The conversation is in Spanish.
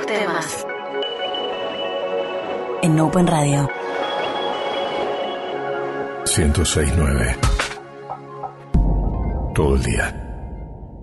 temas. En Open Radio 106.9. Todo el día.